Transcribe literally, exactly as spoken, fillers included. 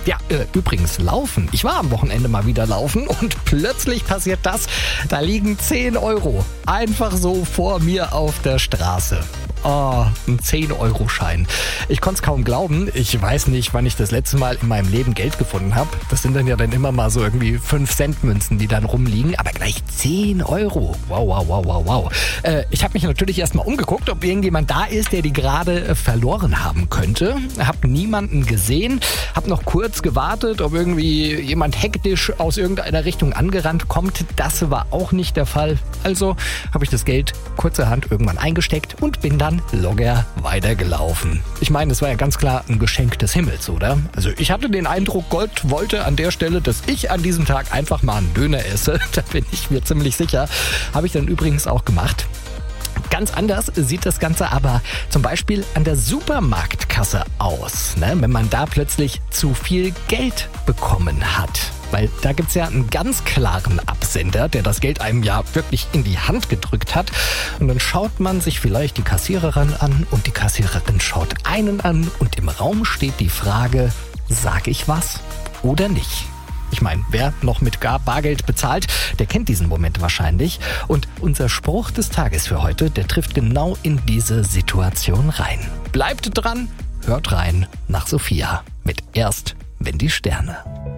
Ja, äh, übrigens laufen. Ich war am Wochenende mal wieder laufen und plötzlich passiert das. Da liegen zehn Euro einfach so vor mir auf der Straße. Oh, ein zehn-Euro-Schein. Ich konnte es kaum glauben. Ich weiß nicht, wann ich das letzte Mal in meinem Leben Geld gefunden habe. Das sind dann ja dann immer mal so irgendwie fünf Cent Münzen, die dann rumliegen. Aber gleich zehn Euro. Wow, wow, wow, wow, wow. Äh, ich habe mich natürlich erstmal umgeguckt, ob irgendjemand da ist, der die gerade äh, verloren haben könnte. Hab niemanden gesehen. Hab noch kurz gewartet, ob irgendwie jemand hektisch aus irgendeiner Richtung angerannt kommt. Das war auch nicht der Fall. Also habe ich das Geld kurzerhand irgendwann eingesteckt und bin dann locker weitergelaufen. Ich meine, es war ja ganz klar ein Geschenk des Himmels, oder? Also ich hatte den Eindruck, Gott wollte an der Stelle, dass ich an diesem Tag einfach mal einen Döner esse. Da bin ich mir ziemlich sicher. Habe ich dann übrigens auch gemacht. Ganz anders sieht das Ganze aber zum Beispiel an der Supermarktkasse aus, ne? Wenn man da plötzlich zu viel Geld bekommen hat. Weil da gibt's ja einen ganz klaren Absender, der das Geld einem ja wirklich in die Hand gedrückt hat. Und dann schaut man sich vielleicht die Kassiererin an und die Kassiererin schaut einen an und im Raum steht die Frage, sag ich was oder nicht? Ich meine, wer noch mit Bargeld bezahlt, der kennt diesen Moment wahrscheinlich. Und unser Spruch des Tages für heute, der trifft genau in diese Situation rein. Bleibt dran, hört rein nach Sophia mit Erst, wenn die Sterne.